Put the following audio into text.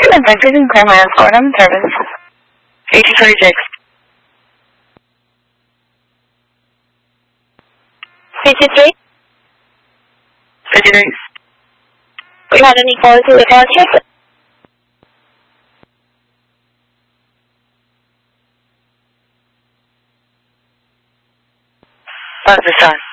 Adventures in Claremont, Fordham Service. 1826. 323? 53. We had any calls to the township? What's this on?